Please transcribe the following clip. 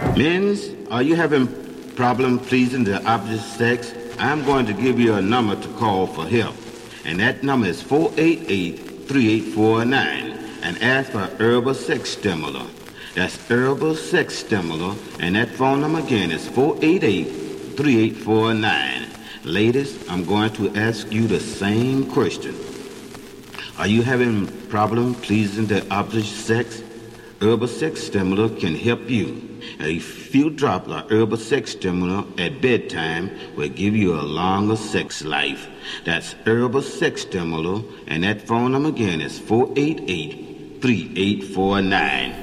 Men's, are you having problem pleasing the opposite sex? I'm going to give you a number to call for help. And that number is 488-3849. And ask for herbal sex stimulant. That's herbal sex stimulant. And that phone number again is 488-3849. Ladies, I'm going to ask you the same question. Are you having problem pleasing the opposite sex? Herbal sex stimulant can help you. A few drops of herbal sex stimulant at bedtime will give you a longer sex life. That's herbal sex stimulant, and that phone number again is 488-3849.